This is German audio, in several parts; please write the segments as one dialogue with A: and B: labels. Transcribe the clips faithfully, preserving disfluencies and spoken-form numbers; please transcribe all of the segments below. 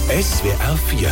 A: S W R vier.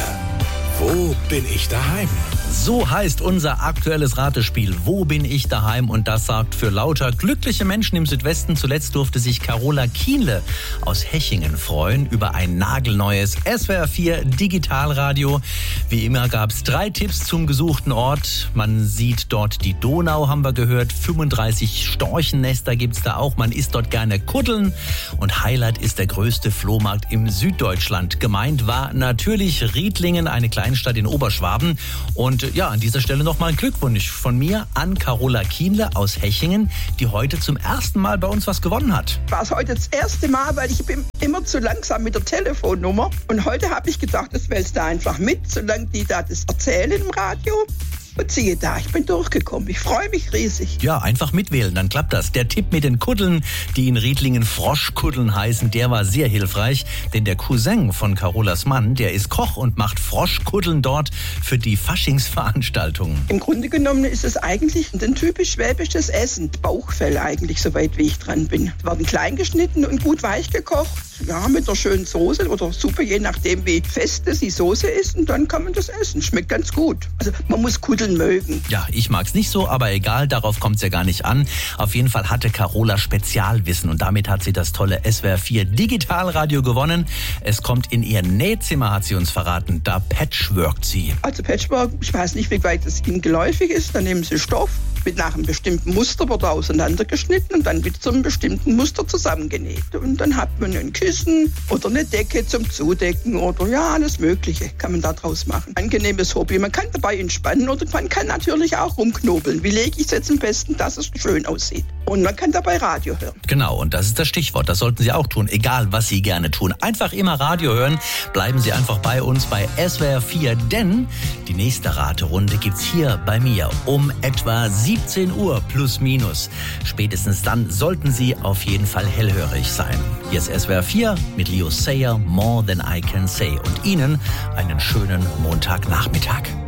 A: Wo bin ich daheim?
B: So heißt unser aktuelles Ratespiel. Wo bin ich daheim? Und das sagt für lauter glückliche Menschen im Südwesten. Zuletzt durfte sich Carola Kienle aus Hechingen freuen über ein nagelneues S W R vier Digitalradio. Wie immer gab es drei Tipps zum gesuchten Ort. Man sieht dort die Donau, haben wir gehört. fünfunddreißig Storchennester gibt's da auch. Man isst dort gerne Kuddeln. Und Highlight ist der größte Flohmarkt im Süddeutschland. Gemeint war natürlich Riedlingen, eine Kleinstadt in Oberschwaben. Und ja, an dieser Stelle nochmal ein Glückwunsch von mir an Carola Kienle aus Hechingen, die heute zum ersten Mal bei uns was gewonnen hat.
C: War es heute das erste Mal, weil ich bin immer zu langsam mit der Telefonnummer. Und heute habe ich gedacht, das wählst du einfach mit, solange die da das erzählen im Radio. Und siehe da, ich bin durchgekommen. Ich freue mich riesig.
B: Ja, einfach mitwählen, dann klappt das. Der Tipp mit den Kuddeln, die in Riedlingen Froschkuddeln heißen, der war sehr hilfreich. Denn der Cousin von Carolas Mann, der ist Koch und macht Froschkuddeln dort für die Faschingsveranstaltungen.
C: Im Grunde genommen ist es eigentlich ein typisch schwäbisches Essen. Bauchfell eigentlich, soweit wie ich dran bin. Die werden klein geschnitten und gut weich gekocht. Ja, mit einer schönen Soße oder Suppe, je nachdem wie fest die Soße ist. Und dann kann man das essen. Schmeckt ganz gut. Also man muss Kuddeln mögen.
B: Ja, ich mag's nicht so, aber egal, darauf kommt's ja gar nicht an. Auf jeden Fall hatte Carola Spezialwissen und damit hat sie das tolle S W R vier Digitalradio gewonnen. Es kommt in ihr Nähzimmer, hat sie uns verraten. Da patchworkt sie.
C: Also Patchwork, ich weiß nicht, wie weit es Ihnen geläufig ist. Dann nehmen Sie Stoff, mit nach einem bestimmten Muster wird er auseinandergeschnitten und dann wieder zu einem bestimmten Muster zusammengenäht. Und dann hat man ein Kissen oder eine Decke zum Zudecken oder ja, alles Mögliche kann man da draus machen. Angenehmes Hobby. Man kann dabei entspannen oder man kann natürlich auch rumknobeln. Wie lege ich es jetzt am besten, dass es schön aussieht? Und man kann dabei Radio hören.
B: Genau, und das ist das Stichwort. Das sollten Sie auch tun, egal was Sie gerne tun. Einfach immer Radio hören. Bleiben Sie einfach bei uns bei S W R vier, denn die nächste Raterunde gibt's hier bei mir um etwa siebzehn Uhr plus minus. Spätestens dann sollten Sie auf jeden Fall hellhörig sein. Hier ist S W R vier mit Leo Sayer, More Than I Can Say. Und Ihnen einen schönen Montagnachmittag.